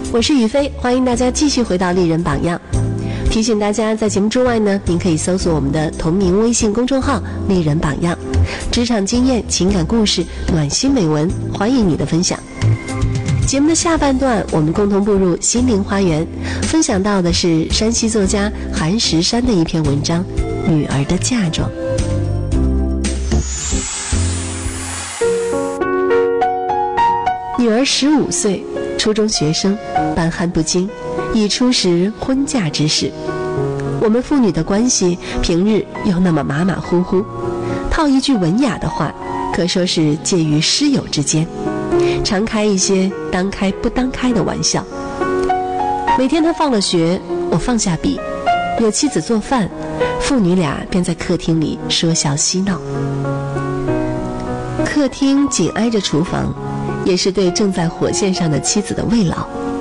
我是雨飞，欢迎大家继续回到丽人榜样。提醒大家，在节目之外呢，您可以搜索我们的同名微信公众号丽人榜样，职场经验、情感故事、暖心美文，欢迎你的分享。节目的下半段，我们共同步入心灵花园，分享到的是山西作家韩石山的一篇文章《女儿的嫁妆》。女儿15岁，初中学生，半憨不精，已初识婚嫁之事。我们父女的关系平日又那么马马虎虎，套一句文雅的话，可说是介于师友之间，常开一些当开不当开的玩笑。每天他放了学，我放下笔，有妻子做饭，父女俩便在客厅里说笑嬉闹。客厅紧挨着厨房，也是对正在火线上的妻子的慰劳。